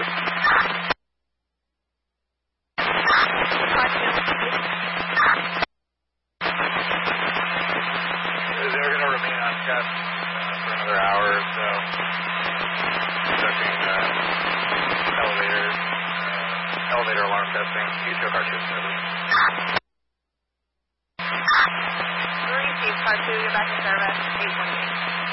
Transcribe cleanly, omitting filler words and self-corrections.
They're going to remain on test for another hour or so. Conducting elevator alarm testing. You took our shift service. Received car 2, you're back in service, 828.